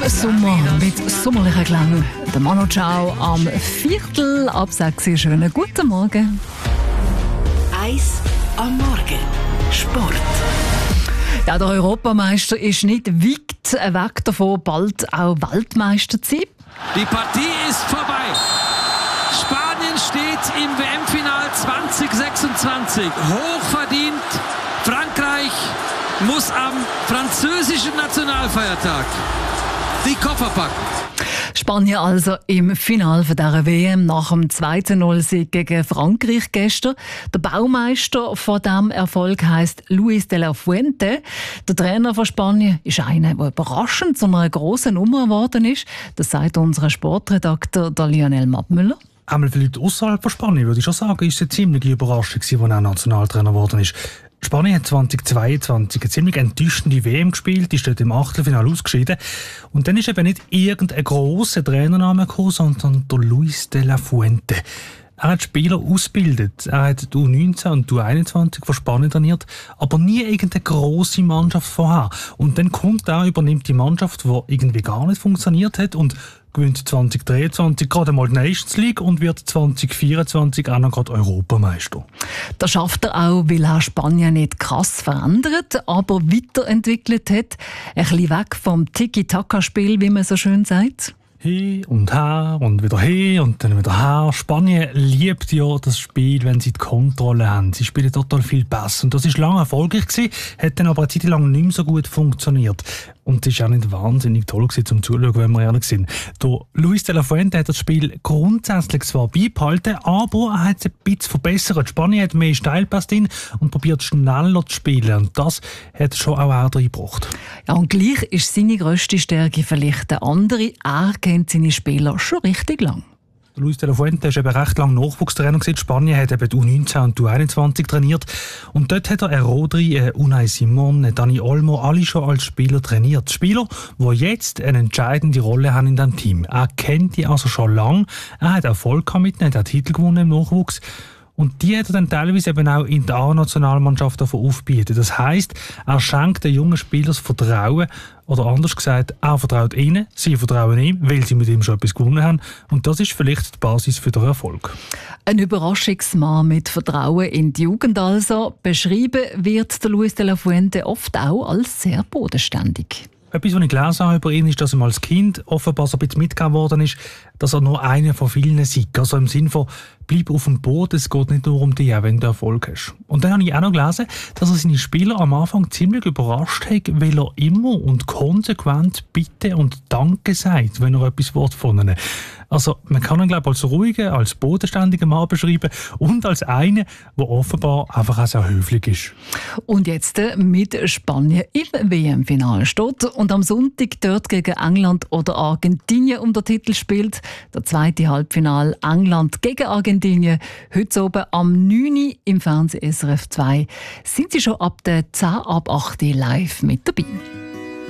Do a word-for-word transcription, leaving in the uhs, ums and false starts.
Sommer mit sommerlichen Klängen. Der Manu Chao am Viertel ab sechs Uhr. Schönen guten Morgen. Eis am Morgen. Sport. Ja, der Europameister ist nicht weit weg davon, bald auch Weltmeister zu sein. Die Partie ist vorbei. Spanien steht im W M-Final zwanzig sechsundzwanzig. Hochverdient. Frankreich muss am französischen Nationalfeiertag die Koffer packen. Spanien also im Finale dieser W M nach dem zwei zu null Sieg gegen Frankreich gestern. Der Baumeister von diesem Erfolg heisst Luis de la Fuente. Der Trainer von Spanien ist einer, der überraschend zu einer grossen Nummer geworden ist. Das sagt unser Sportredakteur der Lionel Mattmüller. Einmal für Leute außerhalb von Spanien, würde ich schon sagen, ist es eine ziemliche Überraschung, als er Nationaltrainer geworden ist. Spanien hat zweitausendzweiundzwanzig eine ziemlich enttäuschende W M gespielt, ist dort im Achtelfinale ausgeschieden. Und dann ist eben nicht irgendein grosser Trainername gekommen, sondern der Luis de la Fuente. Er hat Spieler ausgebildet. Er hat die U neunzehn und die U einundzwanzig von Spanien trainiert, aber nie irgendeine grosse Mannschaft vorher. Und dann kommt er, übernimmt die Mannschaft, die irgendwie gar nicht funktioniert hat und gewinnt zwanzig dreiundzwanzig gerade mal die Nations League und wird zwanzig vierundzwanzig auch noch gerade Europameister. Das schafft er auch, weil er Spanien nicht krass verändert, aber weiterentwickelt hat. Ein bisschen weg vom Tiki-Taka-Spiel, wie man so schön sagt. Hin und her und wieder hin und dann wieder her. Spanien liebt ja das Spiel, wenn sie die Kontrolle haben. Sie spielen total viel besser. Und das war lange erfolgreich gewesen, hat dann aber eine Zeit lang nicht mehr so gut funktioniert. Und es war auch nicht wahnsinnig toll gewesen, zum Zuschauen, wenn wir ehrlich sind. Der Luis de la Fuente hat das Spiel grundsätzlich zwar beibehalten, aber er hat es ein bisschen verbessert. Spanien hat mehr Steilpass drin und probiert schneller zu spielen. Und das hat schon auch er reingebracht. Ja, und gleich ist seine grösste Stärke vielleicht eine andere. Er kennt seine Spieler schon richtig lang. Luis de la Fuente war eben recht lange Nachwuchstrainer. Spanien hat eben die U neunzehn und die U einundzwanzig trainiert. Und dort hat er einen Rodri, einen Unai Simon, einen Dani Olmo, alle schon als Spieler trainiert. Spieler, die jetzt eine entscheidende Rolle haben in diesem Team. Er kennt die also schon lange. Er hat Erfolg mit ihnen, er hat Titel gewonnen im Nachwuchs. Und die hat er dann teilweise eben auch in der A-Nationalmannschaft davon aufbieten. Das heisst, er schenkt den jungen Spielern das Vertrauen. Oder anders gesagt, er vertraut ihnen, sie vertrauen ihm, weil sie mit ihm schon etwas gewonnen haben. Und das ist vielleicht die Basis für den Erfolg. Ein Überraschungsmann mit Vertrauen in die Jugend also. Beschrieben wird der Luis de la Fuente oft auch als sehr bodenständig. Etwas, was ich gelesen habe über ihn, ist, dass ihm als Kind offenbar so ein bisschen mitgegeben worden ist, dass er nur einer von vielen ist. Also im Sinne von, bleib auf dem Boden, es geht nicht nur um dich, auch wenn du Erfolg hast. Und dann habe ich auch noch gelesen, dass er seine Spieler am Anfang ziemlich überrascht hat, weil er immer und konsequent Bitte und Danke sagt, wenn er etwas will von ihnen. Also man kann ihn, glaube ich, als ruhigen, als bodenständigen Mann beschreiben und als einen, der offenbar einfach auch sehr höflich ist. Und jetzt mit Spanien im W M-Finale steht und am Sonntag dort gegen England oder Argentinien um den Titel spielt. Der zweite Halbfinale England gegen Argentinien. Heute oben am neun Uhr im Fernsehen S R F zwei sind Sie schon ab der zehn ab acht Uhr live mit dabei.